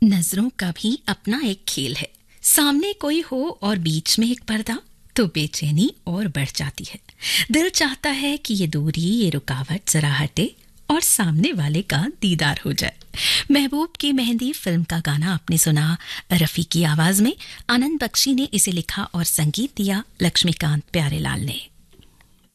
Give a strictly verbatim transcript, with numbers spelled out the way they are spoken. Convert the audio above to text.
नजरों का भी अपना एक खेल है। सामने कोई हो और बीच में एक पर्दा तो बेचैनी और बढ़ जाती है। दिल चाहता है कि ये दूरी, ये रुकावट जरा हटे और सामने वाले का दीदार हो जाए। महबूब की मेहंदी फिल्म का गाना आपने सुना रफी की आवाज में। आनंद बख्शी ने इसे लिखा और संगीत दिया लक्ष्मीकांत प्यारेलाल ने।